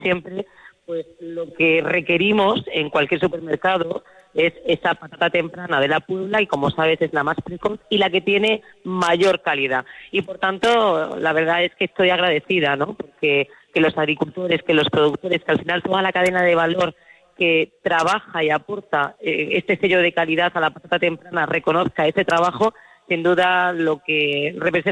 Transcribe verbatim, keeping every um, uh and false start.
siempre, pues lo que requerimos en cualquier supermercado es esa patata temprana de la Puebla y, como sabes, es la más precoz y la que tiene mayor calidad. Y, por tanto, la verdad es que estoy agradecida, ¿no? Porque que los agricultores, que los productores, que al final toda la cadena de valor que trabaja y aporta eh, este sello de calidad a la patata temprana reconozca ese trabajo, sin duda lo que representa